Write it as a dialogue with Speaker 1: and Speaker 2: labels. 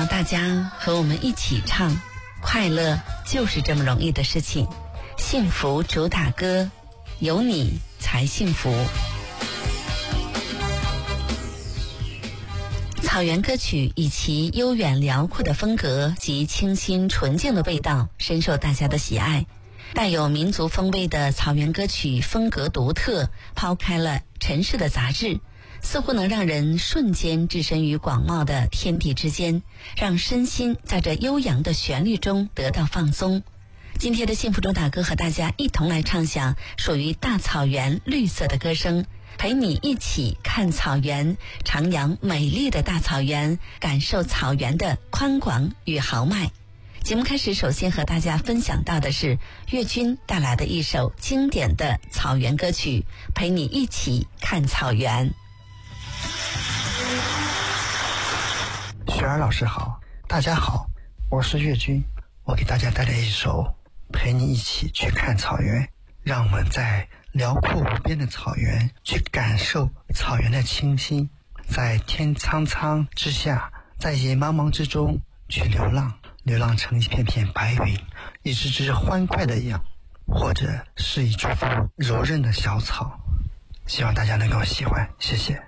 Speaker 1: 望大家和我们一起唱，快乐就是这么容易的事情，幸福主打歌，有你才幸福。草原歌曲以其悠远辽阔的风格及清新纯净的味道深受大家的喜爱。带有民族风味的草原歌曲风格独特，抛开了尘世的杂质，似乎能让人瞬间置身于广袤的天地之间，让身心在这悠扬的旋律中得到放松。今天的幸福主打歌和大家一同来唱响属于大草原绿色的歌声，陪你一起看草原，徜徉美丽的大草原，感受草原的宽广与豪迈。节目开始，首先和大家分享到的是岳军带来的一首经典的草原歌曲，陪你一起看草原。
Speaker 2: 雪儿老师好，大家好，我是岳军，我给大家带来一首陪你一起去看草原，让我们在辽阔无边的草原去感受草原的清新，在天苍苍之下，在野茫茫之中去流浪，流浪成一片片白云，一只只欢快的羊，或者是一株株柔韧的小草。希望大家能够喜欢，谢谢。